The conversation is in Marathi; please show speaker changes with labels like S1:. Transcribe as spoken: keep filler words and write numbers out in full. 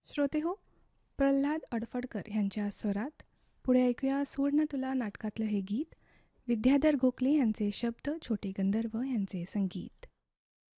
S1: श्रोतेहो, प्रल्हाद अडफडकर यांच्या स्वरात पुढे ऐकूया सोड ना तुला नाटकातलं हे गीत. विद्याधर गोखले यांचे शब्द, छोटे गंधर्व यांचे संगीत.